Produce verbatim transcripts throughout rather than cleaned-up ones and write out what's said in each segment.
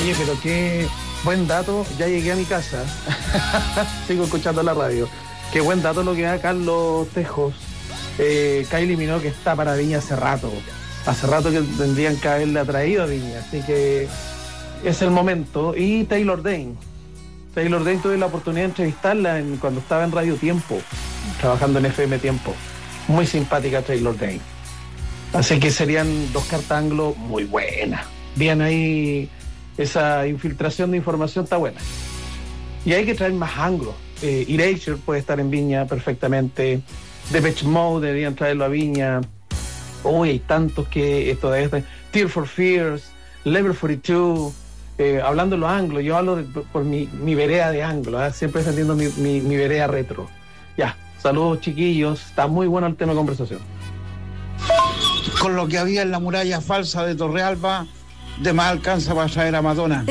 Oye, pero qué buen dato, ya llegué a mi casa, sigo escuchando la radio. Qué buen dato lo que da Carlos Tejos. Eh, Kylie Minogue está para Viña hace rato, hace rato que tendrían que haberle atraído a Viña, así que es el momento. Y Taylor Dayne, Taylor Dayne tuve la oportunidad de entrevistarla en, cuando estaba en Radio Tiempo, trabajando en F M Tiempo. Muy simpática Taylor Dayne. Así que serían dos cartas anglo muy buenas. Bien ahí, esa infiltración de información está buena. Y hay que traer más anglos. Eh, Erasure puede estar en Viña perfectamente. Depeche Mode deberían traerlo a Viña. Uy, hay tantos que esto de este. Tears for Fears, Level cuarenta y dos. Eh, hablando de los anglos, yo hablo de, por mi, mi vereda de anglo, ¿eh? Siempre defendiendo mi, mi, mi vereda retro. Ya, saludos chiquillos, está muy bueno el tema de conversación. Con lo que había en la muralla falsa de Torrealba, de más alcanza para traer a Madonna.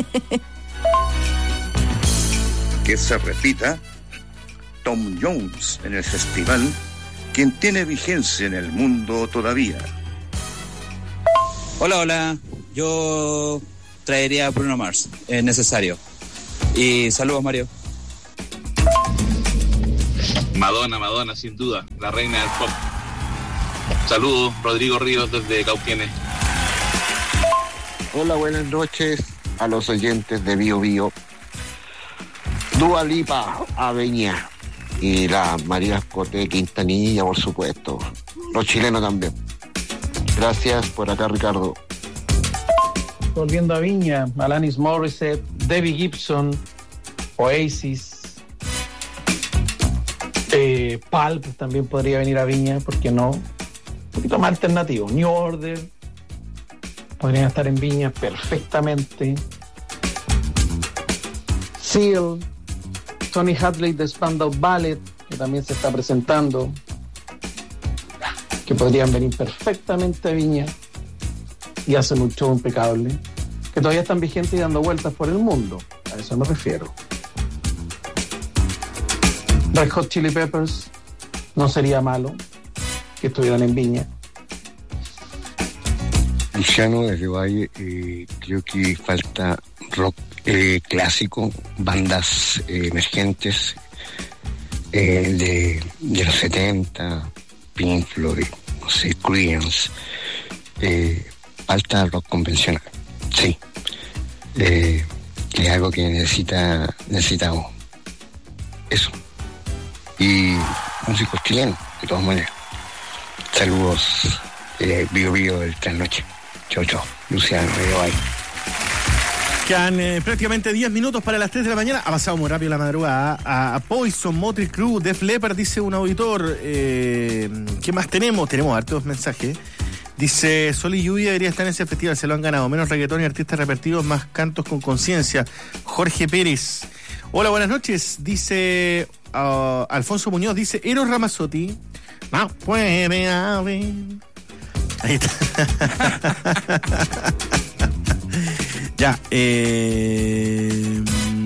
Que se repita, Tom Jones en el festival, quien tiene vigencia en el mundo todavía. Hola, hola, yo traería a Bruno Mars, es necesario. Y saludos, Mario. Madonna, Madonna, sin duda, la reina del pop. Saludos, Rodrigo Ríos desde Cauquenes. Hola, buenas noches a los oyentes de Bio Bio. Dua Lipa a Viña y la María Escote Quintanilla, por supuesto. Los chilenos también. Gracias por acá, Ricardo. Volviendo a Viña, Alanis Morissette, Debbie Gibson, Oasis, eh, Pulp también podría venir a Viña, ¿por qué no? Un poquito más alternativo. New Order podrían estar en Viña perfectamente. Seal, Tony Hadley de Spandau Ballet, que también se está presentando, que podrían venir perfectamente a Viña y hacen un show impecable, que todavía están vigentes y dando vueltas por el mundo, a eso me refiero. Red Hot Chili Peppers, no sería malo que estuvieran en Viña. Luciano desde Valle, eh, creo que falta rock eh, clásico, bandas eh, emergentes eh, de, de los setenta, Pink Floyd, no sé, Creedence, eh, falta rock convencional, sí, eh, que es algo que necesita necesitamos, eso, y músicos chilenos, de todas maneras. Saludos, eh, Bio Bio del Trasnoche. Chau, chau. Luciano, bye. Quedan eh, prácticamente diez minutos para las tres de la mañana. Ha pasado muy rápido la madrugada. A, a Poison, Motley Crue, Def Leppard, dice un auditor. Eh, ¿Qué más tenemos? Tenemos hartos mensajes. Dice, Sol y Lluvia debería estar en ese festival, se lo han ganado. Menos reggaetón y artistas repetidos, más cantos con conciencia. Jorge Pérez. Hola, buenas noches. Dice uh, Alfonso Muñoz, dice Eros Ramazzotti. No puede haber. Ahí está. Ya. Eh...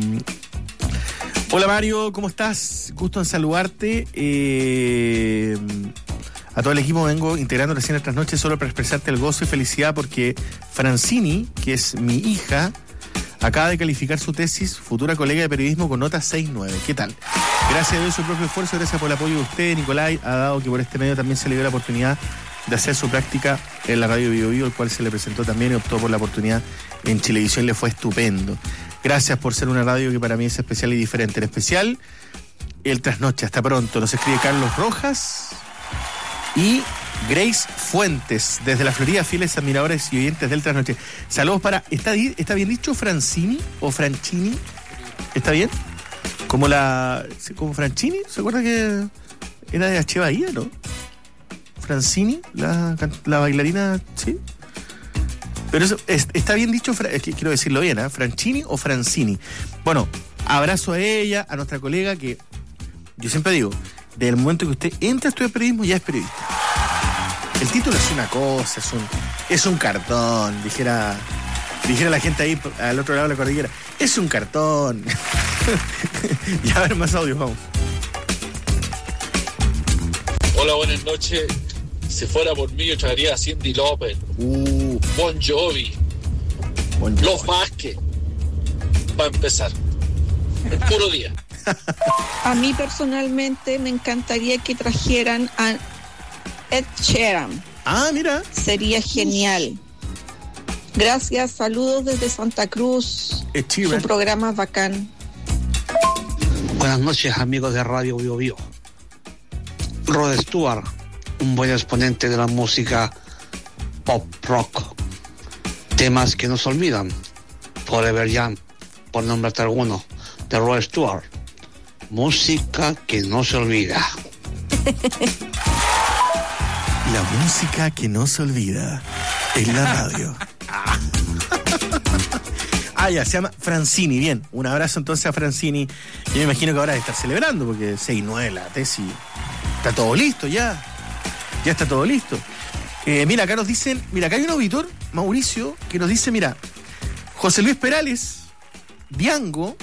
Hola Mario, ¿cómo estás? Gusto en saludarte. Eh... A todo el equipo vengo integrando recién estas noches solo para expresarte el gozo y felicidad porque Francini, que es mi hija, acaba de calificar su tesis, futura colega de periodismo con nota seis nueve. ¿Qué tal? Gracias a Dios, su propio esfuerzo, gracias por el apoyo de usted, Nicolai, ha dado que por este medio también se le dio la oportunidad de hacer su práctica en la radio Bio Bio, el cual se le presentó también y optó por la oportunidad en Chilevisión, le fue estupendo. Gracias por ser una radio que para mí es especial y diferente. En especial, el Trasnoche. Hasta pronto. Nos escribe Carlos Rojas y Grace Fuentes, desde la Florida, fieles admiradores y oyentes del Trasnoche. Saludos para... ¿Está, está bien dicho Francini o Franchini? ¿Está bien? Como la... como Franchini, ¿se acuerda que era de H. Bahía, no? Francini, la, la bailarina, ¿sí? Pero eso, es, está bien dicho, quiero decirlo bien, ¿eh? Franchini o Francini. Bueno, abrazo a ella, a nuestra colega, que yo siempre digo, desde el momento que usted entra a estudiar periodismo, ya es periodista. El título es una cosa, es un, es un cartón, dijera, dijera la gente ahí al otro lado de la cordillera. Es un cartón. Y a ver más audio, vamos. Hola, buenas noches. Si fuera por mí, yo traería a Cyndi Lauper, uh, Bon Jovi, Bon Jovi, Los Vázquez, va a empezar. El puro día. A mí personalmente me encantaría que trajeran a Ed Sheeran. Ah, mira. Sería genial. Gracias, saludos desde Santa Cruz. Ed Sheeran. Su programa es bacán. Buenas noches, amigos de Radio Bio Bio. Rod Stewart, un buen exponente de la música pop rock. Temas que no se olvidan. Forever Young, por nombrarte alguno, de Rod Stewart. Música que no se olvida. La música que no se olvida en la radio. Ah, ya, se llama Francini, bien. Un abrazo entonces a Francini. Yo me imagino que ahora debe estar celebrando porque seis nueve la tesis. Está todo listo ya. Ya está todo listo. Eh, mira, acá nos dicen, mira, acá hay un auditor, Mauricio, que nos dice, mira, José Luis Perales, Diango,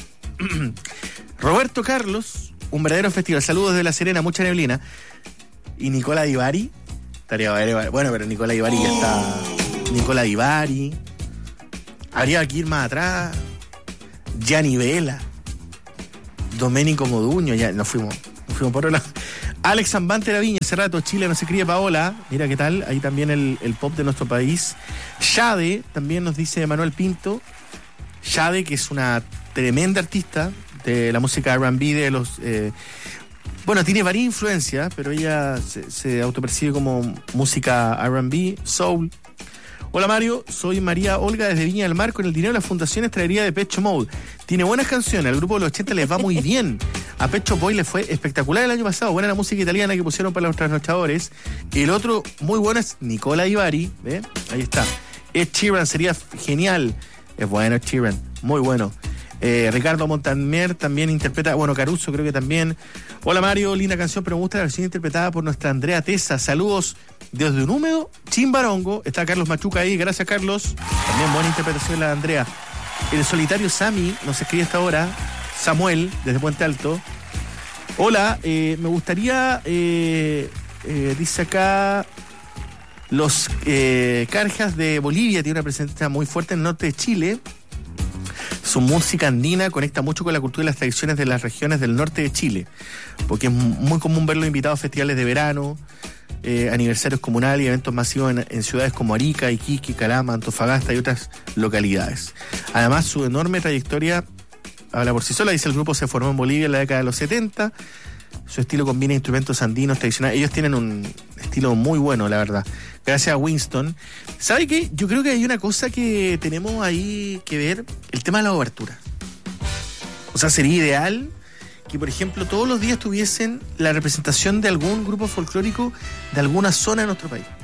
Roberto Carlos, un verdadero festival. Saludos desde La Serena, mucha neblina. Y Nicola Divari. Estaría bueno, pero Nicola Divari ya está. Nicola Divari. Habría que ir más atrás. Gianni Vela. Domenico Moduño. Ya nos fuimos. Nos fuimos por otro lado. Alex Zambante de la Viña, hace rato, Chile no se cría Paola. Mira qué tal. Ahí también el, el pop de nuestro país. Shade, también nos dice Manuel Pinto. Shade, que es una tremenda artista de la música R and B de los... Eh, bueno, tiene varias influencias, pero ella se, se autopercibe como música R and B, soul. Hola Mario, soy María Olga desde Viña del Mar. Con el dinero de las fundaciones traería de Pecho Mode. Tiene buenas canciones, al grupo de los ochenta les va muy bien. A Pecho Boy le fue espectacular el año pasado. Buena la música italiana que pusieron para los trasnochadores. El otro muy bueno es Nicola Divari, ¿ve? Ahí está. Ed Sheeran sería genial. Es bueno Ed Sheeran, muy bueno. Eh, Ricardo Montaner también interpreta, bueno, Caruso creo que también. Hola Mario, linda canción, pero me gusta la versión interpretada por nuestra Andrea Tesa. Saludos desde un húmedo Chimbarongo. Está Carlos Machuca ahí, gracias Carlos. También buena interpretación la de Andrea. El solitario Sami nos escribe hasta ahora. Samuel, desde Puente Alto. Hola, eh, me gustaría, eh, eh, dice acá, los eh, Carjas de Bolivia tiene una presencia muy fuerte en el norte de Chile. Su música andina conecta mucho con la cultura y las tradiciones de las regiones del norte de Chile, porque es muy común verlos invitados a festivales de verano, eh, aniversarios comunales y eventos masivos en, en ciudades como Arica, Iquique, Calama, Antofagasta y otras localidades. Además, su enorme trayectoria habla por sí sola. Dice, el grupo se formó en Bolivia en la década de los setenta. Su estilo combina instrumentos andinos tradicionales. Ellos tienen un estilo muy bueno, la verdad. Gracias a Winston. ¿Sabe qué? Yo creo que hay una cosa que tenemos ahí que ver, el tema de la obertura. O sea, sería ideal que, por ejemplo, todos los días tuviesen la representación de algún grupo folclórico de alguna zona de nuestro país.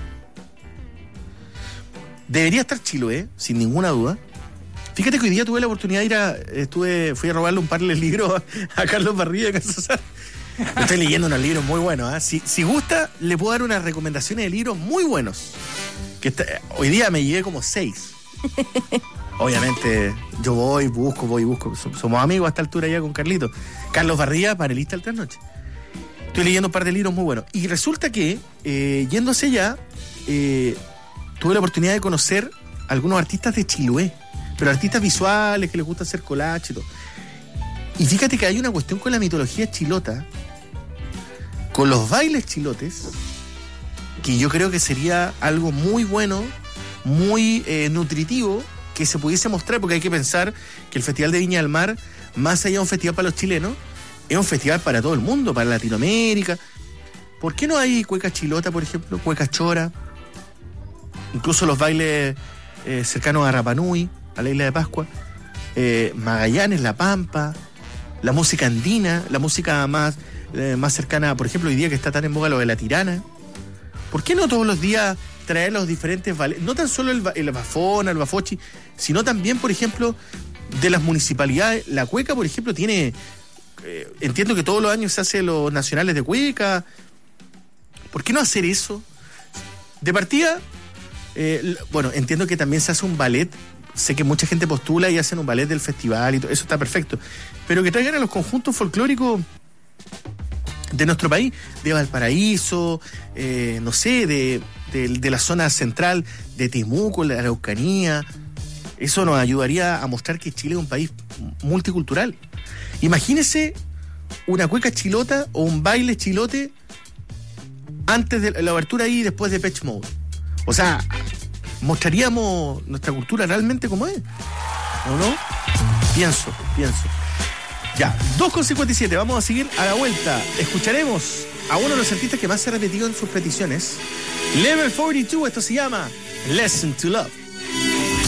Debería estar Chiloé, sin ninguna duda. Fíjate que hoy día tuve la oportunidad de ir a... Estuve, fui a robarle un par de libros a, a Carlos Barría de Casasar. Estoy leyendo unos libros muy buenos. ¿eh? Si, si gusta, le puedo dar unas recomendaciones de libros muy buenos. Que está, hoy día me llevé como seis. Obviamente, yo voy, busco, voy, busco. Somos amigos a esta altura ya con Carlito. Carlos Barría, panelista del Trasnoche. Estoy leyendo un par de libros muy buenos. Y resulta que, eh, yendo hacia allá, eh, tuve la oportunidad de conocer algunos artistas de Chiloé. Pero artistas visuales que les gusta hacer collage y todo. Y fíjate que hay una cuestión con la mitología chilota, con los bailes chilotes, que yo creo que sería algo muy bueno, muy eh, nutritivo, que se pudiese mostrar, porque hay que pensar que el Festival de Viña del Mar, más allá de un festival para los chilenos, es un festival para todo el mundo, para Latinoamérica. ¿Por qué no hay cueca chilota, por ejemplo, cueca chora? Incluso los bailes eh, cercanos a Rapa Nui, a la isla de Pascua, eh, Magallanes, La Pampa, la música andina, la música más, eh, más cercana, por ejemplo, hoy día que está tan en boga lo de la tirana. ¿Por qué no todos los días traer los diferentes ballet? No tan solo el, el bafona, el bafochi, sino también, por ejemplo, de las municipalidades. La cueca, por ejemplo, tiene... Eh, entiendo que todos los años se hace los nacionales de cueca. ¿Por qué no hacer eso? De partida, eh, bueno, entiendo que también se hace un ballet. Sé que mucha gente postula y hacen un ballet del festival y todo, eso está perfecto. Pero que traigan a los conjuntos folclóricos de nuestro país, de Valparaíso, eh, no sé, de, de, de la zona central, de Temuco, la Araucanía, Eso nos ayudaría a mostrar que Chile es un país multicultural. Imagínese una cueca chilota o un baile chilote antes de la abertura y después de Depeche Mode. O sea, mostraríamos nuestra cultura realmente como es, ¿o no? Pienso, pienso. Ya, dos con cincuenta y siete, vamos a seguir a la vuelta. Escucharemos a uno de los artistas que más se ha repetido en sus peticiones. Level cuarenta y dos, esto se llama Lesson to Love.